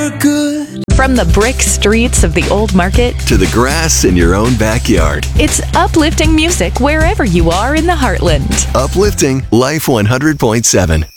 for good. From the brick streets of the old market To the grass in your own backyard. it's uplifting music wherever you are in the heartland. Uplifting Life 100.7.